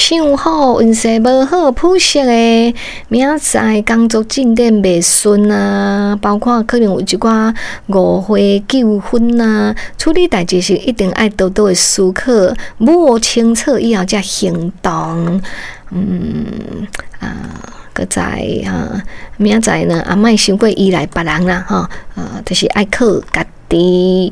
想好，运势无好，朴实的，明仔工作进展袂顺啊，包括可能有一寡误会纠纷啊，处理代志时一定爱多多的思考，摸清楚以后才行动。搁再明仔呢，莫伤过依赖别人啦，就是爱靠家己，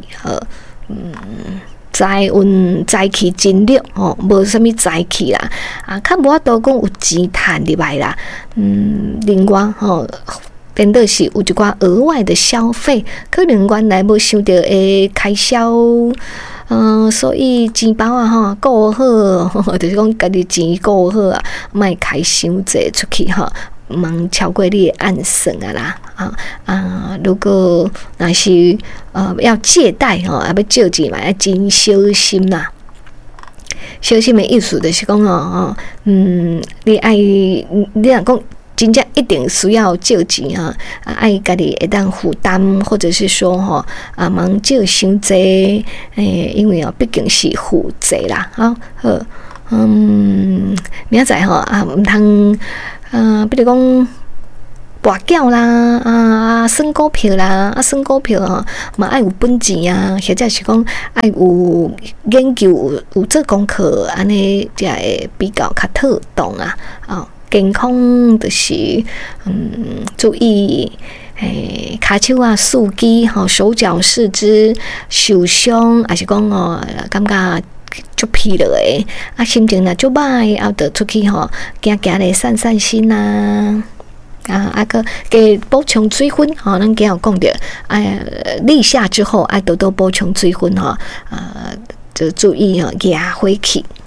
财运财气真力无啥物财气啦，较无法度讲有钱赚入来啦，另外变倒是有一寡额外的消费，可能原来无想到的开销，所以钱包顾好，就是讲家己钱顾好啊，莫开伤济出去茫超过你的暗算啦，如果若是要借贷要借钱嘛，要真小心啦。小心的意思就是讲你若讲真正一定需要借钱爱家己会当负担，或者是说茫借伤济，因为毕竟是负债啦，明仔毋通比如讲博缴啦，算股票啦，算股票嘛爱有本钱啊，或者是讲爱有研究有做功课，安尼才会比较较妥当啊。健康就是注意骹手四肢手脚四肢受伤，还是讲感觉足疲劳的心情若足歹，要得出去行咧散散心啊，个给补充水分咱今日有讲到立夏之后爱多多补充水分就注意压回去。